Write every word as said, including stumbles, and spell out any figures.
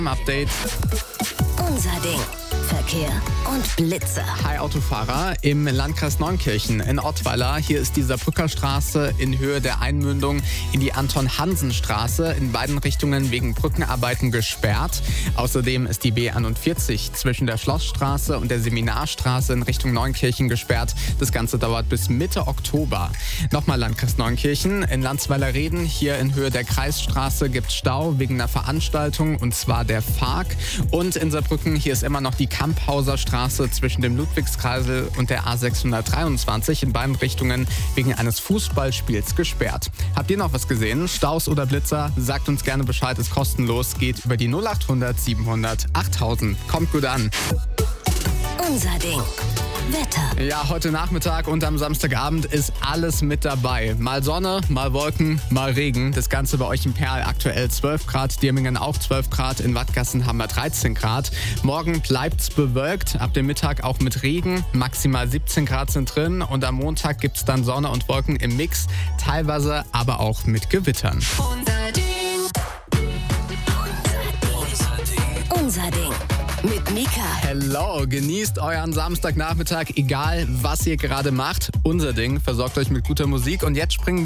Update. Unser Ding. Verkehr und Blitzer. Hi Autofahrer, im Landkreis Neunkirchen in Ottweiler. Hier ist die Saarbrücker-Straße in Höhe der Einmündung in die Anton-Hansen-Straße in beiden Richtungen wegen Brückenarbeiten gesperrt. Außerdem ist die B einundvierzig zwischen der Schlossstraße und der Seminarstraße in Richtung Neunkirchen gesperrt. Das Ganze dauert bis Mitte Oktober. Nochmal Landkreis Neunkirchen in Landsweiler-Reden. Hier in Höhe der Kreisstraße gibt es Stau wegen einer Veranstaltung, und zwar der F A G. Und in Saarbrücken, hier ist immer noch die Kamphauser Straße zwischen dem Ludwigskreisel und der A sechshundertdreiundzwanzig in beiden Richtungen wegen eines Fußballspiels gesperrt. Habt ihr noch was gesehen? Staus oder Blitzer? Sagt uns gerne Bescheid, ist kostenlos, geht über die null acht hundert siebenhundert achttausend. Kommt gut an. Unser Ding. Wetter. Ja, heute Nachmittag und am Samstagabend ist alles mit dabei. Mal Sonne, mal Wolken, mal Regen. Das Ganze bei euch in Perl aktuell zwölf Grad, Dirmingen auch zwölf Grad, in Wattgassen haben wir dreizehn Grad. Morgen bleibt's bewölkt, ab dem Mittag auch mit Regen, maximal siebzehn Grad sind drin, und am Montag gibt's dann Sonne und Wolken im Mix, teilweise aber auch mit Gewittern. Unser Ding. Unser Ding. Mit Mika. Hello, genießt euren Samstagnachmittag, egal was ihr gerade macht. Unser Ding versorgt euch mit guter Musik, und jetzt springen